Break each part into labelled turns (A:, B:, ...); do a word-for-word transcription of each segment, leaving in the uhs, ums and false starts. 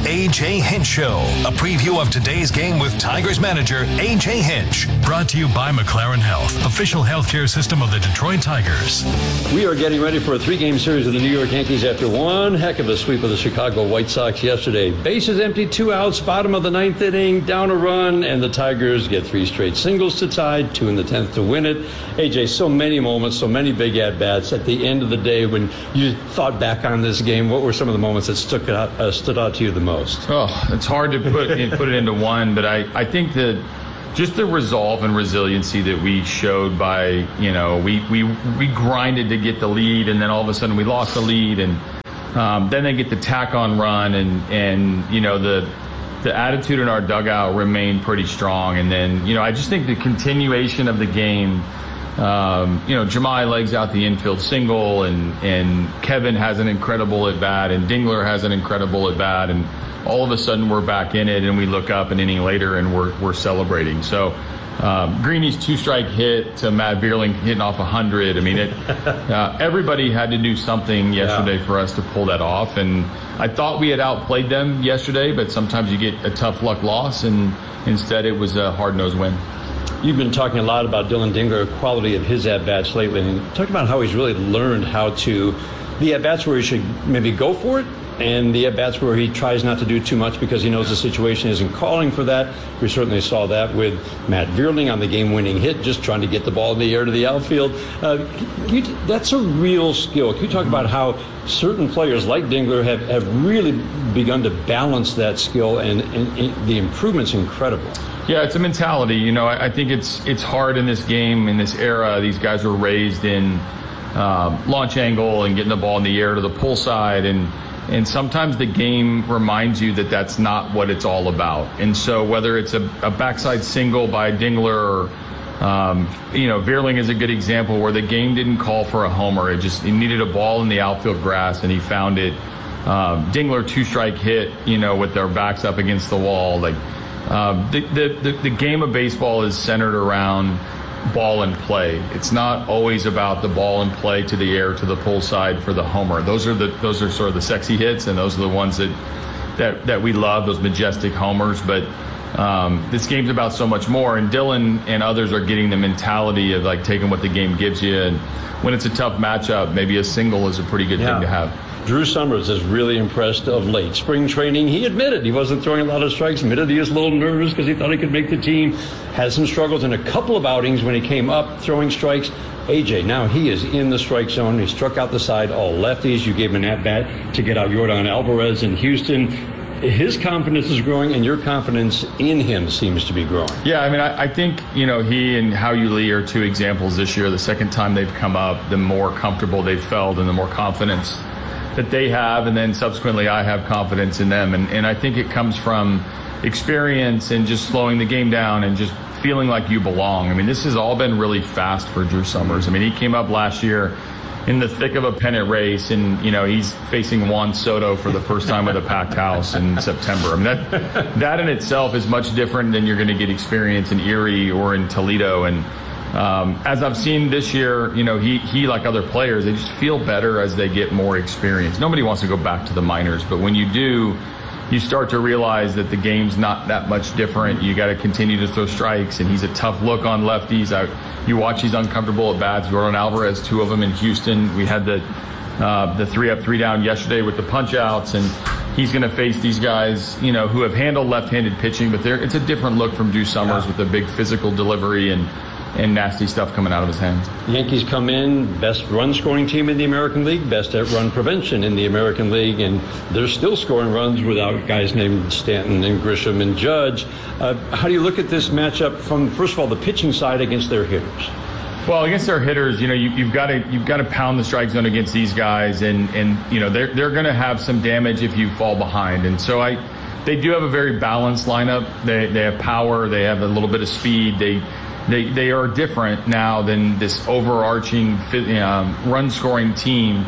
A: A J Hinch Show, a preview of today's game with Tigers manager A J Hinch. Brought to you by McLaren Health, official healthcare system of the Detroit Tigers.
B: We are getting ready for a three-game series with the New York Yankees after one heck of a sweep of the Chicago White Sox yesterday. Bases empty, two outs, bottom of the ninth inning, down a run, and the Tigers get three straight singles to tie, two in the tenth to win it. A J, so many moments, so many big at-bats. At the end of the day, when you thought back on this game, what were some of the moments that stuck out, uh, stood out to you the most?
C: Oh, it's hard to put put it into one, but I, I think that just the resolve and resiliency that we showed by, you know, we, we, we grinded to get the lead, and then all of a sudden we lost the lead, and um, then they get the tack-on run, and, and you know, the the attitude in our dugout remained pretty strong. And then, you know, I just think the continuation of the game, Um, you know, Jahmai legs out the infield single, and, and Kevin has an incredible at-bat, and Dingler has an incredible at-bat, and all of a sudden we're back in it, and we look up an inning later and we're we're celebrating. So um, Greeny's two-strike hit to Matt Vierling hitting off one hundred. I mean, it, uh, everybody had to do something yesterday yeah. for us to pull that off, and I thought we had outplayed them yesterday, but sometimes you get a tough luck loss, and instead it was a hard-nosed win.
B: You've been talking a lot about Dylan Dingler, quality of his at-bats lately, and talk about how he's really learned how to, the at-bats where he should maybe go for it, and the at-bats where he tries not to do too much because he knows the situation isn't calling for that. We certainly saw that with Matt Vierling on the game-winning hit, just trying to get the ball in the air to the outfield. Uh, you, that's a real skill. Can you talk about how certain players like Dingler have, have really begun to balance that skill, and, and, and the improvement's incredible?
C: Yeah, it's a mentality. You know, I, I think it's it's hard in this game, in this era. These guys were raised in uh, launch angle and getting the ball in the air to the pull side, and and sometimes the game reminds you that that's not what it's all about. And so whether it's a, a backside single by Dingler, or um, you know, Vierling is a good example where the game didn't call for a homer. It just, he needed a ball in the outfield grass, and he found it. Uh, Dingler two-strike hit, you know, with their backs up against the wall, like. Uh, the, the, the game of baseball is centered around ball and play. It's not always about the ball and play to the air to the pull side for the homer. Those are the those are sort of the sexy hits, and those are the ones that that, that we love, those majestic homers. But um, this game's about so much more, and Dylan and others are getting the mentality of like taking what the game gives you, and when it's a tough matchup, maybe a single is a pretty good yeah. thing to have.
B: Drew Summers has really impressed of late. Spring training, he admitted he wasn't throwing a lot of strikes, admitted he was a little nervous because he thought he could make the team. Had some struggles in a couple of outings when he came up throwing strikes. A J, now he is in the strike zone. He struck out the side, all lefties. You gave him an at-bat to get out Yordan Alvarez in Houston. His confidence is growing, and your confidence in him seems to be growing.
C: Yeah, I mean, I, I think, you know, he and Hao Yu Lee are two examples this year. The second time they've come up, the more comfortable they've felt and the more confidence that they have, and then subsequently I have confidence in them. And, and I think it comes from experience and just slowing the game down and just feeling like you belong. I mean, this has all been really fast for Drew Summers. I mean, he came up last year in the thick of a pennant race, and, you know, he's facing Juan Soto for the first time with a packed house in September. I mean, that, that in itself is much different than you're going to get experience in Erie or in Toledo. And Um, as I've seen this year, you know, he, he, like other players, they just feel better as they get more experience. Nobody wants to go back to the minors, but when you do, you start to realize that the game's not that much different. You got to continue to throw strikes, and he's a tough look on lefties. I, you watch these uncomfortable at bats. Yordan Alvarez, two of them in Houston. We had the uh, the three up, three down yesterday with the punch outs, and he's going to face these guys, you know, who have handled left-handed pitching, but it's a different look from Drew Summers yeah. with a big physical delivery and. and nasty stuff coming out of his hands.
B: Yankees come in, best run-scoring team in the American League, best at run prevention in the American League, and they're still scoring runs without guys named Stanton and Grisham and Judge. Uh, how do you look at this matchup from, first of all, the pitching side against their hitters?
C: Well, against their hitters, you know, you, you've got to you've got to pound the strike zone against these guys, and and you know they're they're going to have some damage if you fall behind, and so I. They do have a very balanced lineup. They they have power. They have a little bit of speed. They they they are different now than this overarching um, run-scoring team.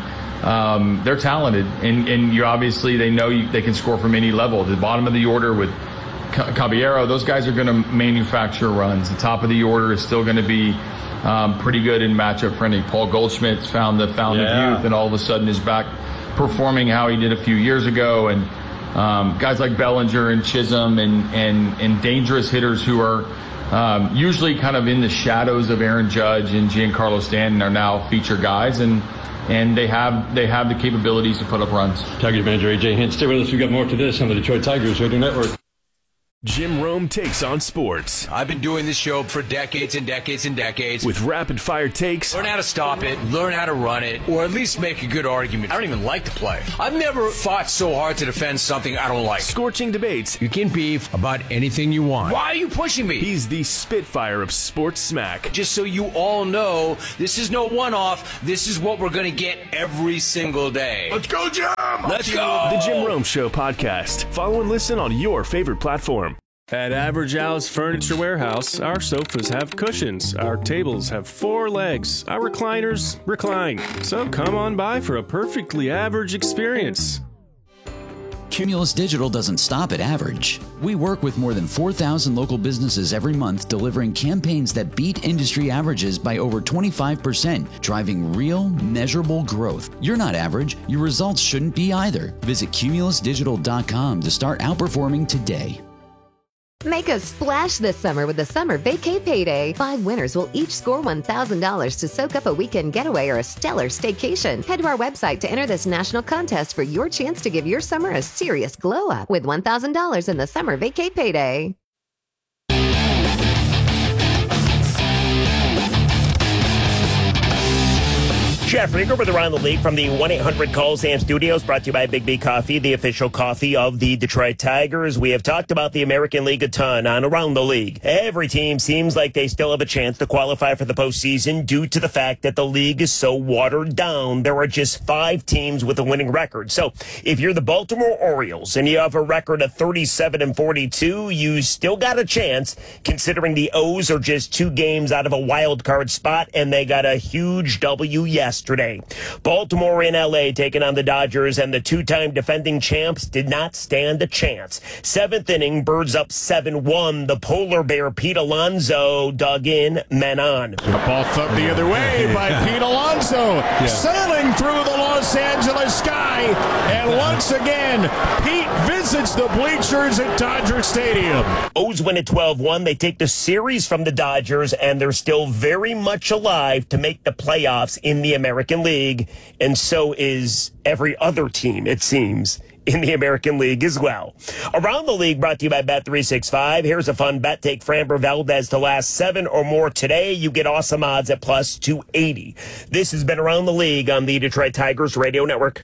C: Um, they're talented, and and you obviously they know you, they can score from any level. The bottom of the order with Caballero, those guys are going to manufacture runs. The top of the order is still going to be um, pretty good in matchup friendly. Paul Goldschmidt's found the fountain yeah. of youth, and all of a sudden is back performing how he did a few years ago, and. um, guys like Bellinger and Chisholm and, and, and dangerous hitters who are um, usually kind of in the shadows of Aaron Judge and Giancarlo Stanton are now feature guys, and and they have they have the capabilities to put up runs.
B: Tigers manager A J Hinch, stay with us. We've got more to this on the Detroit Tigers Radio Network.
D: Jim Rome takes on sports.
E: I've been doing this show for decades and decades and decades.
D: With rapid-fire takes.
E: Learn how to stop it, learn how to run it, or at least make a good argument. I don't even like the play. I've never fought so hard to defend something I don't like.
D: Scorching debates.
E: You can beef about anything you want. Why are you pushing me?
D: He's the Spitfire of sports smack.
E: Just so you all know, this is no one-off. This is what we're going to get every single day.
F: Let's go, Jim!
E: Let's go!
D: The Jim Rome Show podcast. Follow and listen on your favorite platform.
G: At Average Al's Furniture Warehouse, our sofas have cushions, our tables have four legs, our recliners recline. So come on by for a perfectly average experience.
H: Cumulus Digital doesn't stop at average. We work with more than four thousand local businesses every month, delivering campaigns that beat industry averages by over twenty-five percent, driving real, measurable growth. You're not average. Your results shouldn't be either. Visit cumulus digital dot com to start outperforming today.
I: Make a splash this summer with the Summer Vacay Payday. Five winners will each score one thousand dollars to soak up a weekend getaway or a stellar staycation. Head to our website to enter this national contest for your chance to give your summer a serious glow-up with one thousand dollars in the Summer Vacay Payday.
J: Jeff Rieger with Around the League from the one eight hundred Call Sam Studios, brought to you by Big B Coffee, the official coffee of the Detroit Tigers. We have talked about the American League a ton on Around the League. Every team seems like they still have a chance to qualify for the postseason due to the fact that the league is so watered down. There are just five teams with a winning record. So if you're the Baltimore Orioles and you have a record of thirty-seven and forty-two, you still got a chance, considering the O's are just two games out of a wild card spot and they got a huge W yesterday. Yesterday. Baltimore and L A taking on the Dodgers, and the two-time defending champs did not stand a chance. Seventh inning, Birds up seven one. The polar bear Pete Alonso dug in, men on.
F: A ball thumped the other way by Pete Alonso, yeah. Sailing through the Los Angeles sky, and once again, Pete visits the bleachers at Dodger Stadium.
J: O's win at twelve one. They take the series from the Dodgers, and they're still very much alive to make the playoffs in the American American League, and so is every other team, it seems, in the American League as well. Around the League brought to you by Bet three sixty-five. Here's a fun bet. Take Framber Valdez to last seven or more today. You get awesome odds at plus two eighty. This has been Around the League on the Detroit Tigers Radio Network.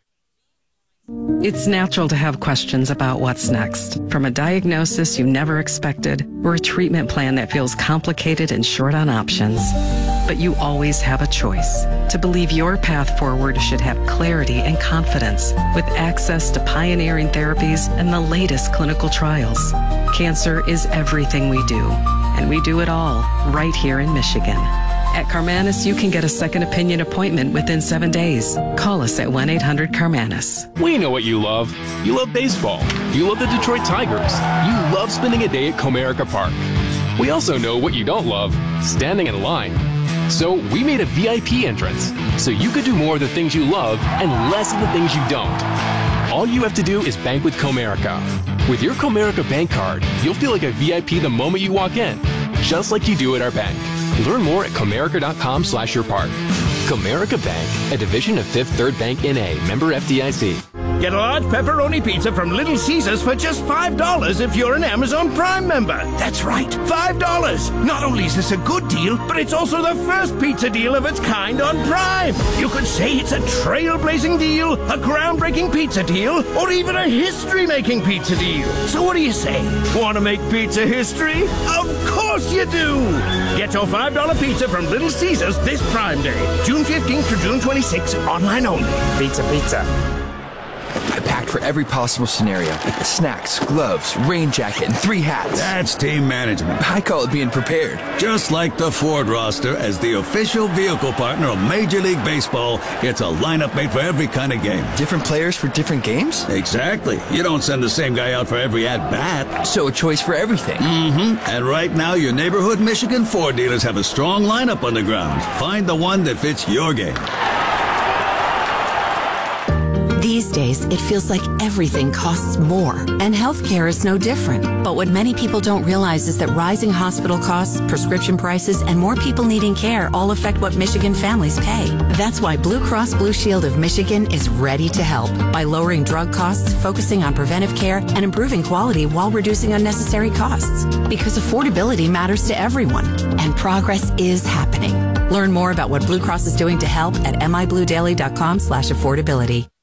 K: It's natural to have questions about what's next. From a diagnosis you never expected, or a treatment plan that feels complicated and short on options. But you always have a choice. To believe your path forward should have clarity and confidence, with access to pioneering therapies and the latest clinical trials. Cancer is everything we do, and we do it all right here in Michigan. At Carmanis, you can get a second opinion appointment within seven days. Call us at one eight hundred Carmanis.
L: We know what you love. You love baseball. You love the Detroit Tigers. You love spending a day at Comerica Park. We also know what you don't love, standing in line. So we made a V I P entrance, so you could do more of the things you love and less of the things you don't. All you have to do is bank with Comerica. With your Comerica bank card, you'll feel like a V I P the moment you walk in, just like you do at our bank. Learn more at comerica.com slash your park. Comerica Bank, a division of Fifth Third Bank N A, member F D I C.
M: Get a large pepperoni pizza from Little Caesars for just five dollars if you're an Amazon Prime member. That's right, five dollars. Not only is this a good deal, but it's also the first pizza deal of its kind on Prime. You could say it's a trailblazing deal, a groundbreaking pizza deal, or even a history-making pizza deal. So what do you say? Want to make pizza history? Of course you do! Get your five dollar pizza from Little Caesars this Prime Day, June fifteenth to June twenty-sixth, online only.
N: Pizza, pizza. I packed for every possible scenario. Snacks, gloves, rain jacket, and three hats.
O: That's team management.
N: I call it being prepared.
O: Just like the Ford roster, as the official vehicle partner of Major League Baseball, it's a lineup made for every kind of game.
N: Different players for different games?
O: Exactly. You don't send the same guy out for every at-bat.
N: So a choice for everything.
O: Mm-hmm. And right now, your neighborhood Michigan Ford dealers have a strong lineup on the ground. Find the one that fits your game.
P: The These days, it feels like everything costs more, and healthcare is no different. But what many people don't realize is that rising hospital costs, prescription prices, and more people needing care all affect what Michigan families pay. That's why Blue Cross Blue Shield of Michigan is ready to help by lowering drug costs, focusing on preventive care, and improving quality while reducing unnecessary costs. Because affordability matters to everyone, and progress is happening. Learn more about what Blue Cross is doing to help at mibluedaily.com slash affordability.